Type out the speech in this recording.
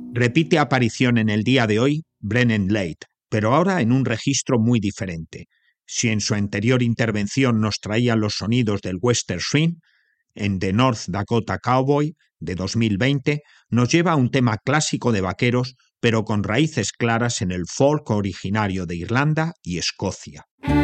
Repite aparición en el día de hoy Brennan Leigh, pero ahora en un registro muy diferente. Si en su anterior intervención nos traía los sonidos del western swing, en The North Dakota Cowboy de 2020 nos lleva a un tema clásico de vaqueros, pero con raíces claras en el folk originario de Irlanda y Escocia.